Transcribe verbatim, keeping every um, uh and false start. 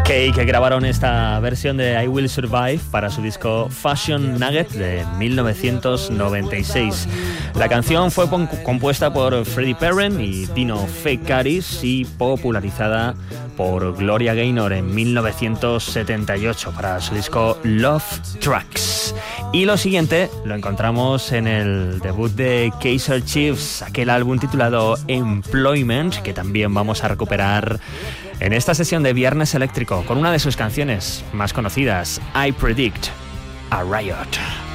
Cake, que grabaron esta versión de I Will Survive para su disco Fashion Nugget de mil novecientos noventa y seis. La canción fue compuesta por Freddie Perren y Dino Fekaris y popularizada por Gloria Gaynor en mil novecientos setenta y ocho para su disco Love Tracks. Y lo siguiente lo encontramos en el debut de Kaiser Chiefs, aquel álbum titulado Employment, que también vamos a recuperar en esta sesión de Viernes Eléctrico con una de sus canciones más conocidas, I Predict a Riot.